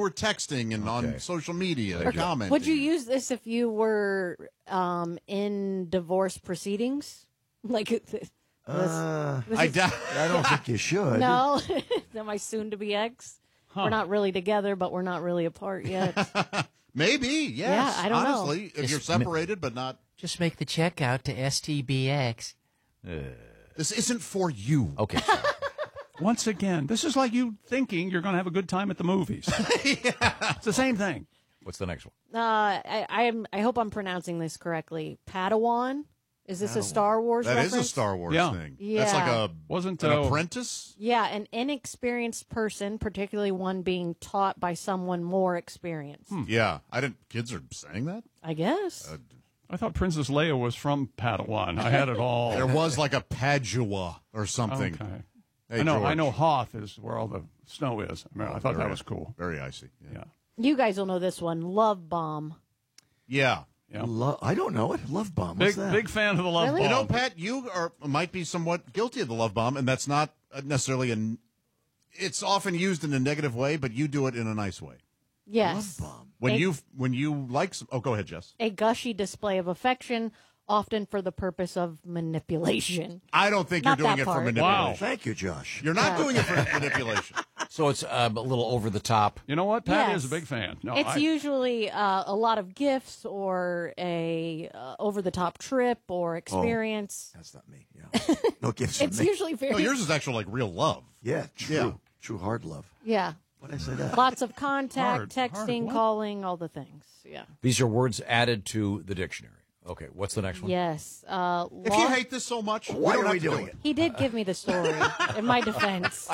were texting and on social media and commenting. Would you use this if you were in divorce proceedings? Like, I don't think you should. No, my soon-to-be ex. We're not really together, but we're not really apart yet. Maybe, yes. Yeah, I don't know. Honestly, if you're separated but not. Just make the check out to STBX. This isn't for you. Okay. Once again, this is like you thinking you're going to have a good time at the movies. It's the same thing. What's the next one? I hope I'm pronouncing this correctly. Padawan? Is this a Star Wars That reference? is a Star Wars thing. Yeah. That's like an Wasn't apprentice? Yeah, an inexperienced person, particularly one being taught by someone more experienced. Yeah. Kids are saying that? I guess. I thought Princess Leia was from Padawan. I had it all. There was like a Padua or something. Okay. Hey, I know George. Hoth is where all the snow is. I thought that was cool. Very icy. Yeah. You guys will know this one. Love Bomb. Yeah. I don't know it. Love Bomb. What's that? Big fan of the Love Really? Bomb. You know, Pat, you might be somewhat guilty of the love bomb, and that's not necessarily it's often used in a negative way, but you do it in a nice way. Yes. Love Bomb. When you like go ahead, Jess. A gushy display of affection, often for the purpose of manipulation. I don't think Not you're doing that it for part. manipulation. Wow. Thank you, Josh. You're not doing it for manipulation. So it's a little over the top. You know what? Pat Yes. is a big fan. No, It's usually a lot of gifts or a over-the-top trip or experience. That's not me. Yeah. No gifts from It's me. usually very... No, yours is actually like real love. Yeah, true. Yeah. True hard love. Yeah. Why did I say that? Lots of contact, Hard texting, what? calling, all the things. Yeah. These are words added to the dictionary. Okay, what's the next one? Yes. If you hate this so much, Why don't are we have to do doing it? He did give me the story, in my defense.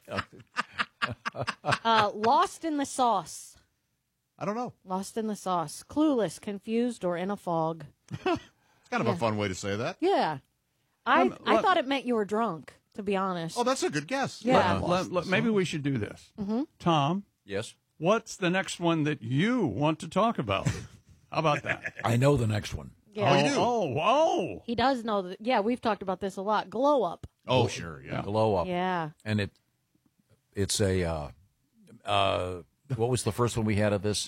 Lost in the sauce. I don't know. Lost in the sauce. Clueless, confused, or in a fog. It's kind of a fun way to say that. Yeah. I thought it meant you were drunk, to be honest. Oh, that's a good guess. Yeah. Maybe we should do this. Tom, Yes? what's the next one that you want to talk about? How about that? I know the next one. Yeah. you do? Oh. He does know that. Yeah, we've talked about this a lot. Glow up. Oh, sure. Yeah. Glow up. Yeah. And it's a what was the first one we had of this?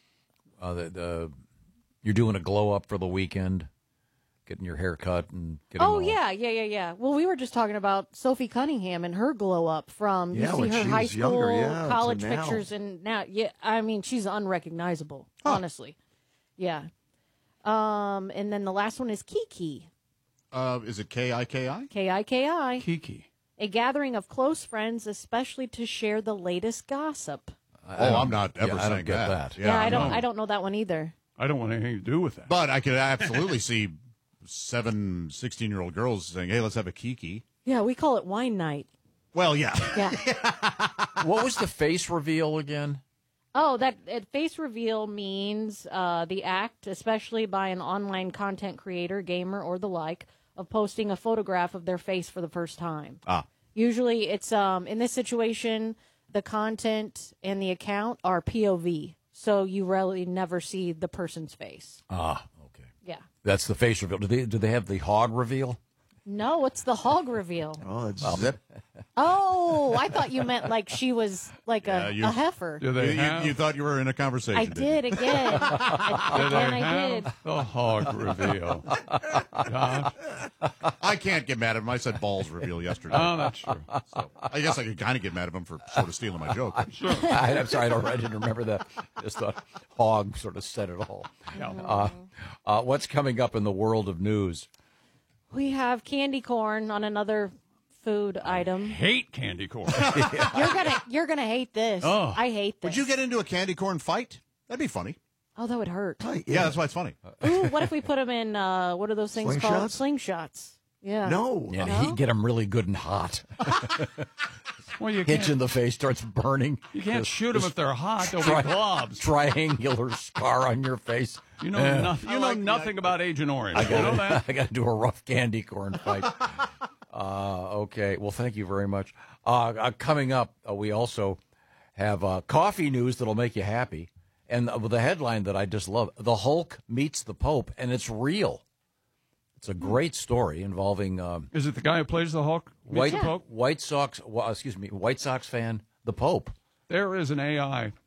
You're doing a glow up for the weekend, getting your hair cut and getting Oh, all- yeah. Well, we were just talking about Sophie Cunningham and her glow up from, you Yeah, see when her she high was school, younger, yeah, to college now. pictures, and now, yeah, I mean, she's unrecognizable, honestly. Yeah. And then the last one is Kiki. Is it Kiki? Kiki. Kiki. A gathering of close friends, especially to share the latest gossip. I'm not ever I saying don't get that. Yeah, I no. don't know that one either. I don't want anything to do with that. But I could absolutely see 16-year-old girls saying, hey, let's have a Kiki. Yeah, we call it wine night. Well, yeah. Yeah. What was the face reveal again? Oh, that face reveal means the act, especially by an online content creator, gamer, or the like, of posting a photograph of their face for the first time. Usually it's, in this situation, the content and the account are POV, so you really never see the person's face. Okay. Yeah. That's the face reveal. Do they have the hog reveal? No, it's the hog reveal. Oh, it's zip. Oh, I thought you meant like she was like a heifer. Do they have You thought you were in a conversation. I did again. I did. the hog reveal? Gosh. I can't get mad at him. I said balls reveal yesterday. Oh, that's true. So I guess I could kind of get mad at him for sort of stealing my joke. I'm sorry, I didn't remember that. Just thought hog sort of said it all. What's coming up in the world of news? We have candy corn on another food item. Hate candy corn. You're gonna hate this. Oh. I hate this. Would you get into a candy corn fight? That'd be funny. Oh, that would hurt. Yeah, that's why it's funny. Ooh, what if we put them in? What are those things called? Slingshots. Yeah. No. Yeah, No? he get them really good and hot. Well, you Hit can't, you in the face, starts burning. you can't This- shoot them this if they're hot. They'll be globs. triangular scar on your face. You know, you know nothing about Agent Orange. You know that? I got to do a rough candy corn fight. Okay. Well, thank you very much. Coming up, we also have coffee news that'll make you happy. And the headline that I just love, The Hulk Meets the Pope, and it's real. It's a great story involving Is it the guy who plays the Hulk? White Pope? White Sox fan, the Pope. There is an AI